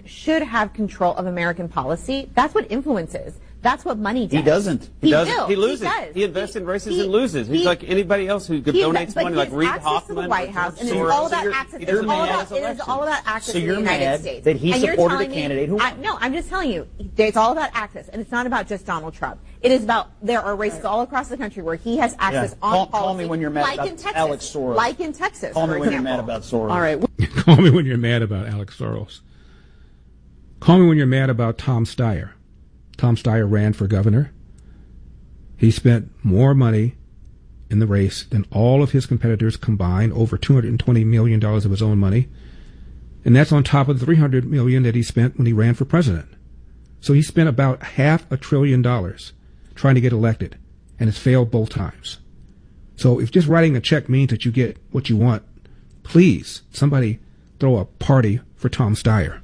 should have control of American policy. That's what influence is. That's what money does. He doesn't. He doesn't. He loses. He invests in races and loses. He's like anybody else who donates money, like Reid Hoffman. To the White House, and it's all about access. It is all about access to the United States. That he supported a candidate who won. No, I'm just telling you, it's all about access, and it's not about just Donald Trump. It is about there are races all across the country where he has access on policy. Call me when you're mad about Alex Soros. Like in Texas. Call me when you're mad about Soros. All right. Call me when you're mad about Alex Soros. Call me when you're mad about Tom Steyer. Tom Steyer ran for governor. He spent more money in the race than all of his competitors combined, over $220 million of his own money. And that's on top of the $300 million that he spent when he ran for president. So he spent about $500 billion trying to get elected, and it's failed both times. So if just writing a check means that you get what you want, please, somebody throw a party for Tom Steyer.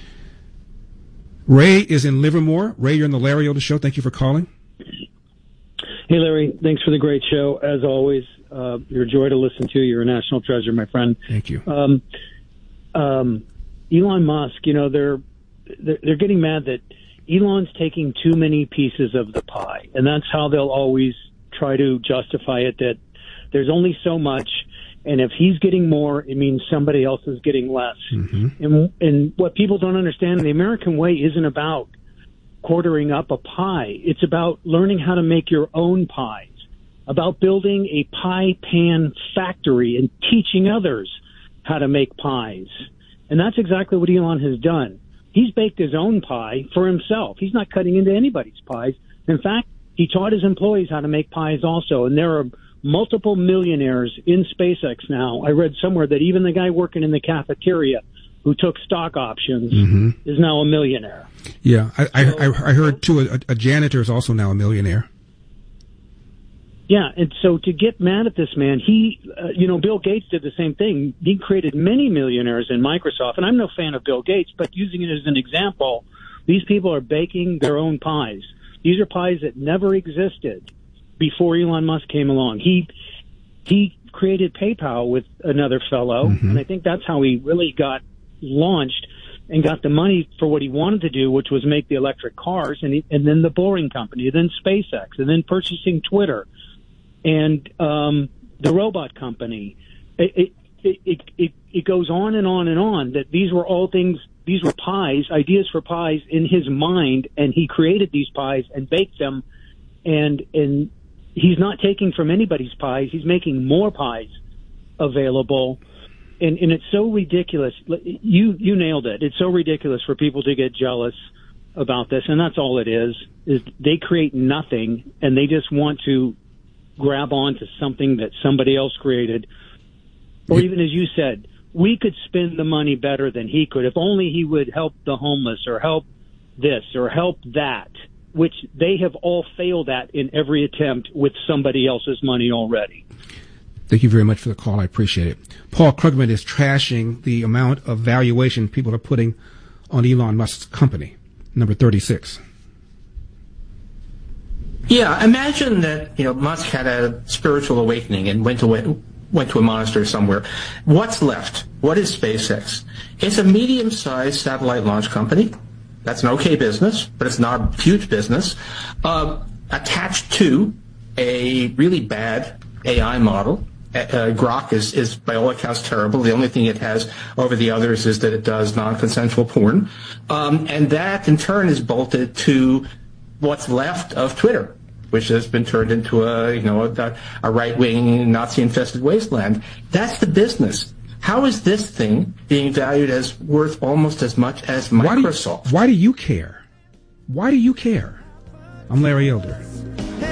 Ray is in Livermore. Ray, you're in the Larry Elder Show. Thank you for calling. Hey, Larry. Thanks for the great show. As always, you're a joy to listen to. You're a national treasure, my friend. Thank you. Elon Musk, they're getting mad that Elon's taking too many pieces of the pie, and that's how they'll always try to justify it, that there's only so much, and if he's getting more, it means somebody else is getting less. Mm-hmm. And what people don't understand, the American way isn't about quartering up a pie. It's about learning how to make your own pies, about building a pie pan factory and teaching others how to make pies. And that's exactly what Elon has done. He's baked his own pie for himself. He's not cutting into anybody's pies. In fact, he taught his employees how to make pies also. And there are multiple millionaires in SpaceX now. I read somewhere that even the guy working in the cafeteria who took stock options is now a millionaire. Yeah, I heard, too, a janitor is also now a millionaire. Yeah, and so to get mad at this man, Bill Gates did the same thing. He created many millionaires in Microsoft, and I'm no fan of Bill Gates, but using it as an example, these people are baking their own pies. These are pies that never existed before Elon Musk came along. He created PayPal with another fellow, and I think that's how he really got launched and got the money for what he wanted to do, which was make the electric cars, and then the Boring Company, then SpaceX, and then purchasing Twitter, and the robot company. It goes on and on and on, that these were all things, these were pies, ideas for pies in his mind, and he created these pies and baked them, and he's not taking from anybody's pies. He's making more pies available. And it's so ridiculous. You nailed it. It's so ridiculous for people to get jealous about this. And that's all it is they create nothing, and they just want to grab onto something that somebody else created. Or even, as you said, we could spend the money better than he could. If only he would help the homeless or help this or help that, which they have all failed at in every attempt with somebody else's money already. Thank you very much for the call. I appreciate it. Paul Krugman is trashing the amount of valuation people are putting on Elon Musk's company, number 36. Yeah, imagine that Musk had a spiritual awakening and went to a monastery somewhere. What's left? What is SpaceX? It's a medium-sized satellite launch company. That's an okay business, but it's not a huge business. Attached to a really bad AI model. Grok is by all accounts terrible. The only thing it has over the others is that it does non-consensual porn. And that in turn is bolted to what's left of Twitter, which has been turned into a right-wing Nazi-infested wasteland. That's the business. How is this thing being valued as worth almost as much as Microsoft? Why do you care? Why do you care? I'm Larry Elder.